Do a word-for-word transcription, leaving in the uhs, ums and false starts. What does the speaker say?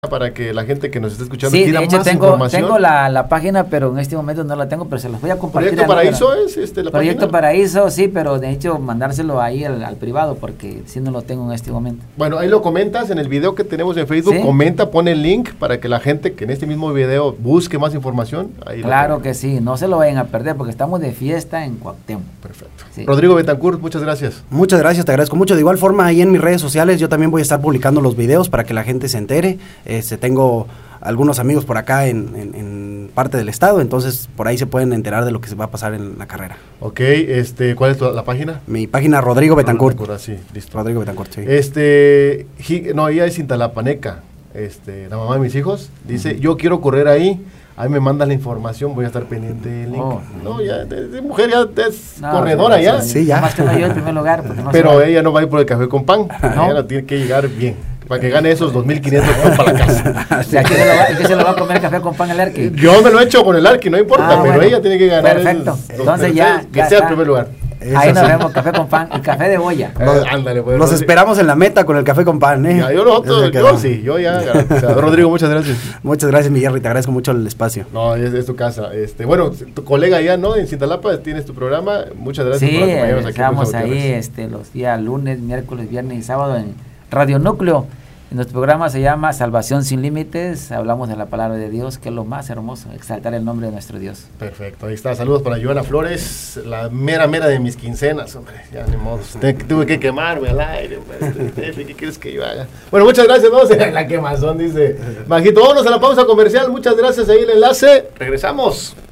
para que la gente que nos está escuchando sí, quiera de hecho más tengo, información. tengo la, la página, pero en este momento no la tengo, pero se las voy a compartir. ¿Proyecto Paraíso es este, la Proyecto página? Paraíso, sí, pero de hecho mandárselo ahí al, al privado, porque si no lo tengo en este momento. Bueno, ahí lo comentas en el video que tenemos en Facebook, ¿Sí? Comenta, pone el link para que la gente que en este mismo video busque más información. Ahí Claro que sí, no se lo vayan a perder, porque estamos de fiesta en Cuauhtémoc. Perfecto. Sí. Rodrigo Betancourt, muchas gracias. Muchas gracias, te agradezco mucho. De igual forma, ahí en mis redes sociales yo también voy a estar publicando los videos para que la gente se entere. Este, tengo algunos amigos por acá en, en, en parte del estado, entonces por ahí se pueden enterar de lo que se va a pasar en la carrera. Ok, este, ¿cuál es tu, la página? Mi página Rodrigo Betancourt. Betancourt, sí, listo. Rodrigo Betancourt, sí. Este, ji- no, ella es Cintalapaneca, este, la mamá de mis hijos, dice, uh-huh. yo quiero correr ahí, ahí me mandas la información, voy a estar pendiente del link. Oh. No, ya, de, de mujer ya es no, corredora no, ya. Sí, ya. Más que no yo en primer lugar. Porque no Pero ella no va a ir por el café con pan, ¿no? Ella tiene que llegar bien. Para que gane esos dos mil quinientos pesos para la casa. O sea, ¿qué se, lo va, ¿qué se lo va a comer café con pan el Arqui? Yo me lo he hecho con el Arqui, no importa, ah, pero bueno. ella tiene que ganar. Perfecto. Esos, Entonces ya, que ya sea está. el primer lugar. Ahí Eso nos sí. vemos, café con pan y café de boya. No, ándale, pues. Los Rodrigo. Esperamos en la meta con el café con pan, ¿eh? Ya, yo nosotros, yo sí, yo ya. O sea, Rodrigo, muchas gracias. Muchas gracias, Miguel, te agradezco mucho el espacio. No, es, es tu casa. Este, bueno, tu colega ya, ¿no? En Cintalapa tienes tu programa. Muchas gracias sí, por acompañarnos aquí. Estamos ahí este, los días lunes, miércoles, viernes y sábado en Radio Núcleo. Nuestro programa se llama Salvación sin Límites, hablamos de la palabra de Dios, que es lo más hermoso, exaltar el nombre de nuestro Dios. Perfecto, ahí está, saludos para Joana Flores, la mera mera de mis quincenas, hombre, ya ni modo, tuve que quemarme al aire, pues, ¿qué quieres que yo haga? Bueno, muchas gracias, vamos a la quemazón, dice Majito, vámonos a la pausa comercial, muchas gracias, ahí el enlace, regresamos.